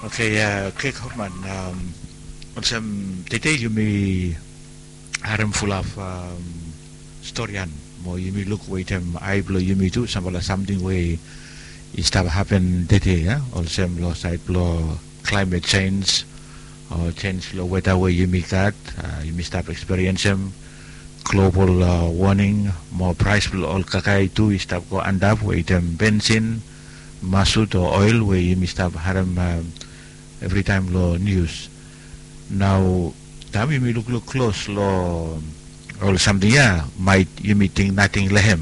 Okay, kijk man. Today you may harem full of storyan. Mo you may look wait I blow you may do something way is that happen today, yeah? Also lo side blow climate change or change lo weather way you may got you may start experiencing global warning more price will all kakai too is that go end up with benzene masud or oil where you may start harem every time lo news. Now, time you may look close lo or something might you may think nothing lehem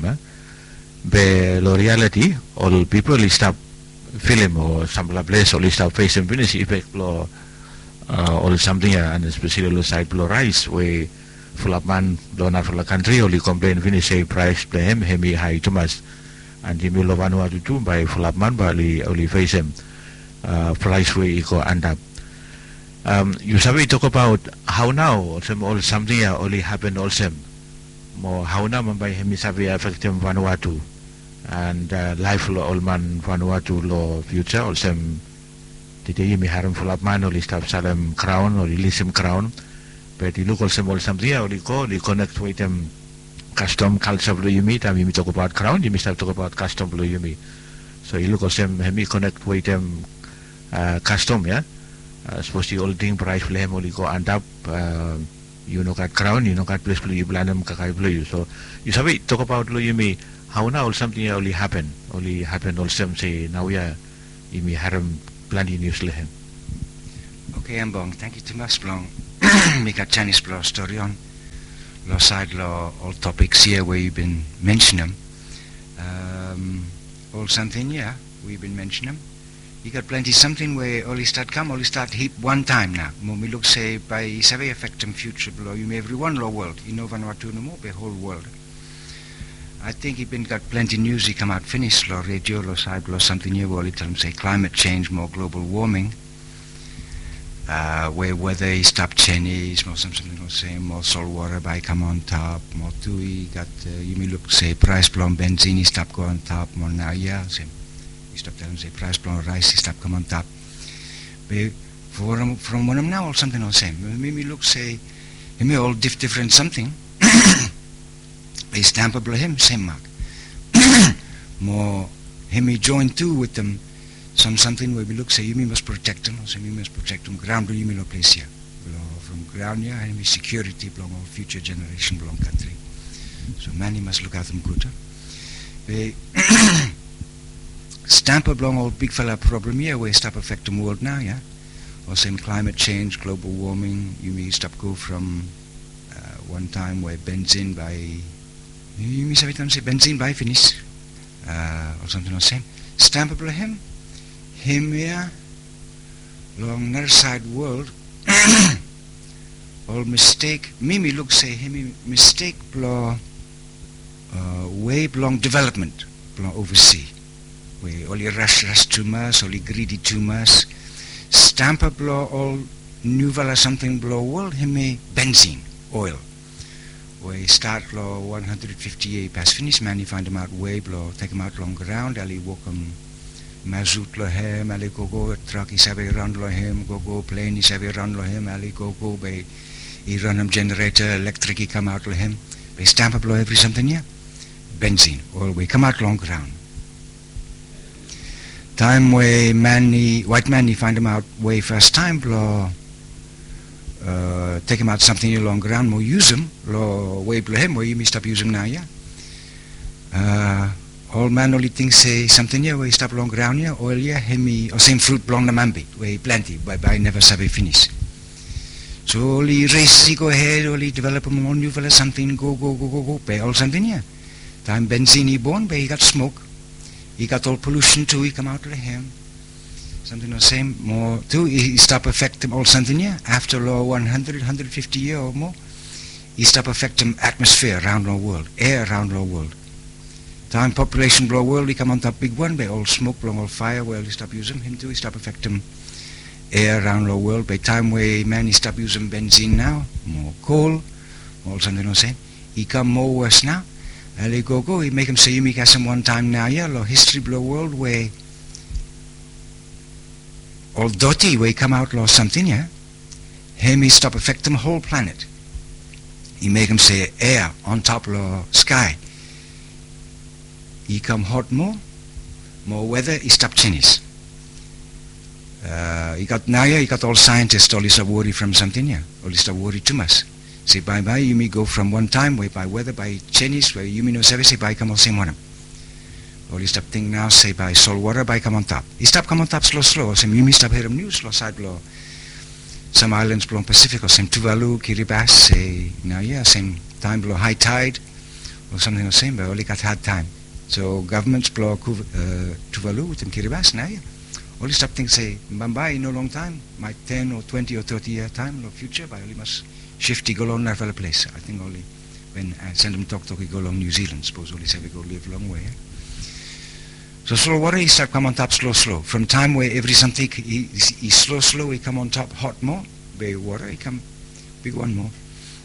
be lo reality all people is stop film or some place or stop facing finish effect lo or something and especially lo side lo rice where full of man lo not for the country only complain finish say price play him hemi high too much and you may lo Vanuatu too by full of man but only face him price way eco end up. You sabi talk about how now all something only happen also more how now man by him sabi affect him Vanuatu and life lo all man Vanuatu lo future also today you may harm full of man only stop Salem crown or release him crown but you look also all something only go they connect with them custom culture lo you meet and you talk about crown you may start talk about custom lo you meet so you look also him connect with them custom suppose the old thing price flame only go and up you know got crown you know got place blue you blandum kakai blue so you sabi talk about lo you may how now something only happen also say now you may harem plenty news lehem. Okay, Ambong, thank you too much, Blong. We got Chinese Blog story on law side law all topics here where you've been mentioning them. All something we've been mentioning them. You got plenty something where only start heap one time now. When we look say by survey affect them future below you may everyone law world. You know Vanuatu no more, the whole world. I think he been got plenty news he come out finished law radio law side law something new where tell him say climate change, more global warming. Where weather he stop Chinese, more something will say more salt water by come on top, more tui got you may look say price blonde benzene he stop go on top, more now same. You stop telling say price blonde rice he stop come on top. But from one of them now or something or same. Maybe look say he may all different something. They stampable him same mark. More him he join too with them something where we look say you must protect them or say you must protect them ground you may place here. From ground and we security belong all future generation belong country. So man he must look at them good. They stamp belong all big fella problem here where stop affect the world now or same climate change, global warming, you may stop go from one time where benzene by you may say benzene by finish or something or same stampable him here long another side world all mistake me look say him mistake blow way belong development belong overseas where only rush too much only greedy too much stamp up blow all new or something blow world him benzene oil where start law 158 past finish man you find him out way blow take him out long ground ali walk him mazut lo hem ali go truck he sabe run lo hem go plane he sabe run lo hem ali go by he run him generator electric he come out lo hem they stamp up lo every something benzene oil we come out long ground time where white man he find him out way first time blow take him out something along ground more use him lo way blow him where you may stop using now all man only things say something where he stop along ground oil him or same fruit belong the mambi where plenty by never sabe finish so only race he go ahead only develop a more new fella something go pay all something time benzene he born but he got smoke he got all pollution too he come out of him something the same more too he stop affect him all something after law 150 year or more he stop affect him atmosphere around the world air around the world time population blow world he come on top big one by all smoke blow all fire well he stop using him too he stop affect him air around the world by time where man he stop using benzene now more coal all something the same he come more worse now and he go he make him say you make us some one time now law history blow world where all dirty way come out or something, yeah? Him he stop affect them whole planet. He make him say air on top of sky. He come hot more weather, he stop Chinese. He got all scientists, all he stop worry from something, yeah? All he stop worry too much. Say bye, you may go from one time, way by weather, by Chinese, where you may no service, say bye, come on, same one. All he stop think now, say by salt water, by come on top. He stop come on top slow, say you may stop hear him news, slow side blow. Some islands blow Pacific, or same Tuvalu, Kiribati, say, now yeah, same time blow high tide, or something the same, but only got hard time. So governments blow Tuvalu with them Kiribati, now yeah. All he stop think say, Bambai, no long time, my 10 or 20 or 30 year time, no future, but only must shift he go along that other place. I think only when I send him talk, he go along New Zealand, suppose only say we go live a long way, yeah? So slow water, he start come on top slow. From time where every something, he slow, he come on top hot more. Big water, he come big one more.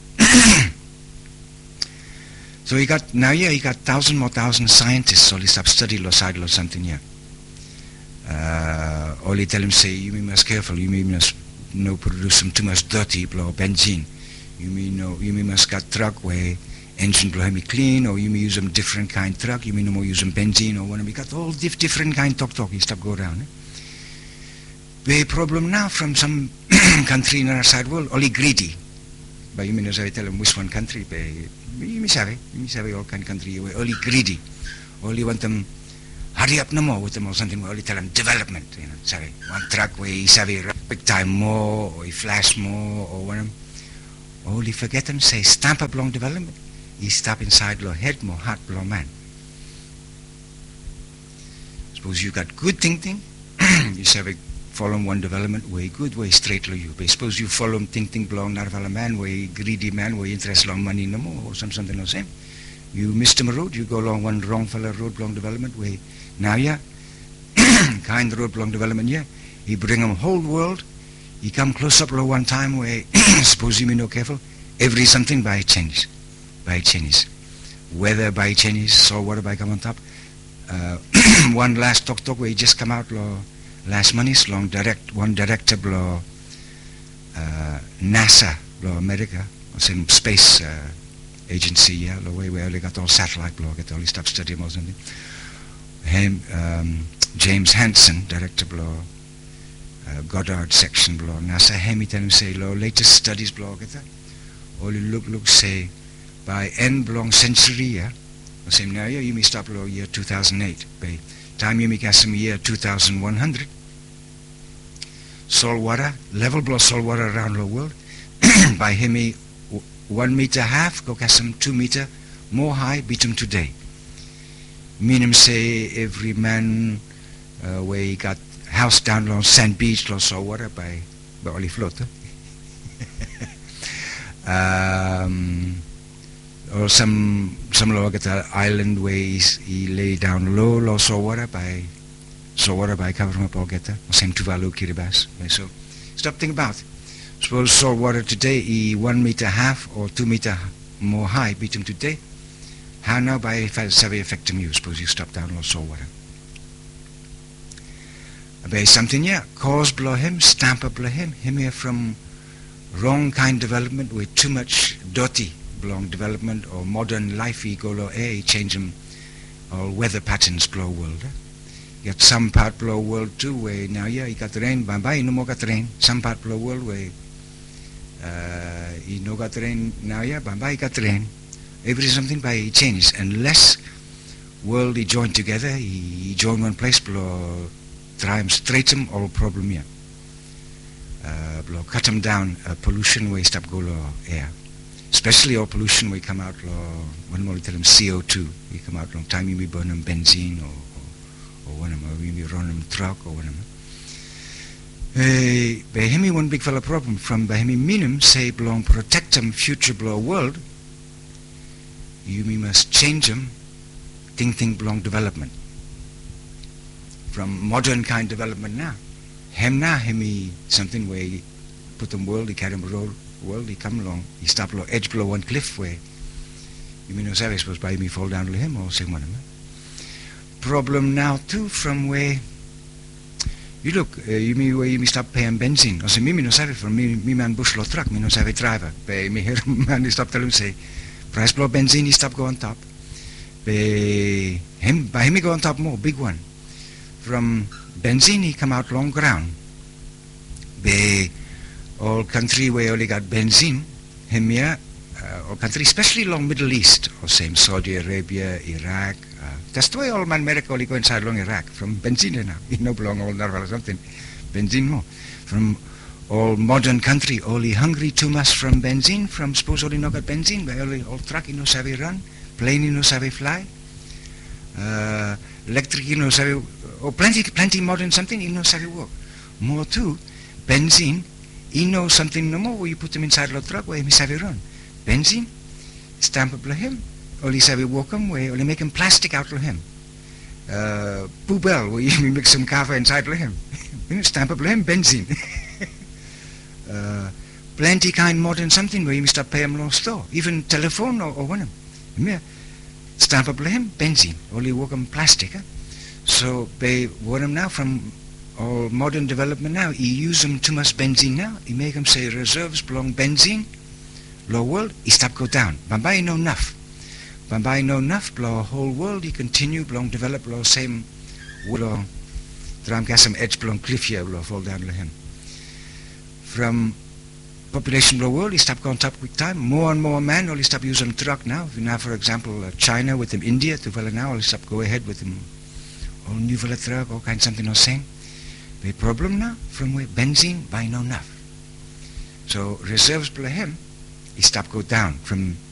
So he got 1,000 scientists, so he start study lo side lo something, yeah. All he tell him say, you must careful, you must no produce too much dirty, blow benzene. You must got truck where engine blow him clean, or you may use them different kind truck, you may no more use them benzene, or one we got all different kind talk, he stop go around. The problem now from some country in our side world, only greedy. But you may not tell them which one country, but you may say all kind of country, only greedy. Only want them hurry up no more with them or something, we only tell them development, sorry. One truck where he savvy big time more, or he flash more, or one of them. Only forget them, say stamp up long development. He stop inside lo head more heart below man. Suppose you got good thinking, you say follow one development way good, way straight lo you. But suppose you follow thinking below not a man, way greedy man, way interest long money no more, or something the same. You missed him a road, you go along one wrong fella road long development way. Now yeah, kind road long development yeah. He bring him whole world. He come close up lo one time where suppose you may no careful, every something by Chinese. By Chinese, weather by Chinese, salt water by come on top. One last talk where he just come out last money, one director blow NASA blow America, or some space agency, yeah, the way where they got all satellite blow, get all this stuff studying or something. Him, James Hansen, director blow Goddard section blow NASA. Him, he tell him say, latest studies blow get that. All you look say. By end long century, yeah, the same now, yeah, you may stop lo year 2008. By time you may get some year 2100, salt water, level blow salt water around the world. By him, 1.5 meters, go get some 2 meters more high, beat him today. Mean say every man where he got house down on sand beach, lo salt water by only float. Or some log at the island where he lay down low salt water by covering up all get there. Same Tuvalu, Kiribati. So stop thinking about it. Suppose salt water today he 1.5 meters or 2 meters more high beat him today. How now by savvy affect him you? Suppose you stop down low salt water. By something yeah, cause blow him, stamp up blow him here from wrong kind development with too much dirty. Belong development or modern life go lo air change them all weather patterns blow world. You got some part blow world too where now yeah you got rain bye no more got rain. Some part blow world where you no got rain now yeah bye got rain. Every something by change unless world he join together he join one place blow try him straight him all problem here. Blow cut them down pollution where stop go lo air. Especially all pollution we come out when we tell them CO2 we come out long time you may burn them benzene or one of them we may run them truck or one of them by him one big fella problem from by him minimum say belong protect them future blow world you must change them think belong development from modern kind development now him something where he put them world he carry them road world he come along, he stop below edge below one cliff where you may know say suppose by me fall down to him or say one of them. Problem now too from where you look, you me stop paying benzene. I say, me no sabe for me man bush lo truck, me no sabe driver. Be me hear man he stop tell him say, price blow benzene, he stop go on top. By him he go on top more, big one. From benzene he come out long ground. Be all country where only got benzene, him here, all country, especially along Middle East, or same Saudi Arabia, Iraq. That's the way all man America only go inside along Iraq, from benzene now. You know belong all Narval or something. Benzene more. From all modern country, only hungry too much from benzene, from suppose only no got benzene, but only all truck you know savvy run, plane you know savvy fly, electric you know savvy, or plenty modern something you know savvy work. More too, benzene, you know something no more where you put them inside the truck where he savvy run. Benzene, stampable him, only savvy walk him where only make him plastic out of him. Poubelle where you mix some coffee inside of him. Stampable him, benzene. Plenty kind modern something where you stop paying no store. Even telephone or one of them. Stampable him, benzene. Only work him plastic. So they want him now from all modern development now. He use them too much benzene now. He make him say reserves belong benzene. Low world, he stop go down. Bambai no enough. Bambai no enough, blow whole world, he continue, belong develop, blow same, blow, drum gas some edge, belong cliff here, blow fall down to him. From population blow world, he stop going top quick time, more and more man, only stop using truck now. Now, for example, China with them, India, to follow now, only stop go ahead with them, all new villa truck, all kind something or same. The problem now, from where benzene, buy no enough. So reserves below him, he stop go down from